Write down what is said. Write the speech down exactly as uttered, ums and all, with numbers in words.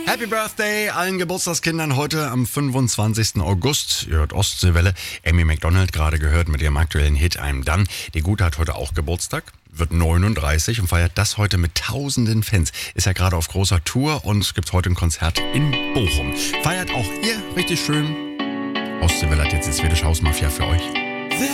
Happy Birthday allen Geburtstagskindern heute am fünfundzwanzigsten August. Ihr hört Ostseewelle. Amy Macdonald gerade gehört mit ihrem aktuellen Hit I'm Done. Die Gute hat heute auch Geburtstag, wird neununddreißig und feiert das heute mit tausenden Fans. Ist ja gerade auf großer Tour und gibt heute ein Konzert in Bochum. Feiert auch ihr richtig schön. Ostseewelle hat jetzt die Swedish House Mafia für euch.